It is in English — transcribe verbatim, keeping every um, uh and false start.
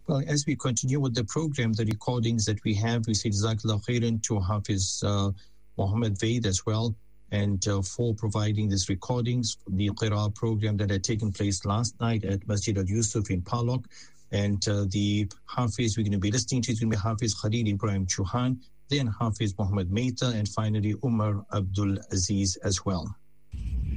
Well, as we continue with the program, the recordings that we have, we say Jazakallah khairan to Hafiz uh, Muhammad Vaid as well, and uh, for providing these recordings, the Qira program that had taken place last night at Masjid al-Yusuf in Palok. And uh, the Hafiz we're going to be listening to is going to be Hafiz Khalil Ibrahim Chauhan, then Hafiz Muhammad Mehta, and finally Umar Abdul Aziz as well.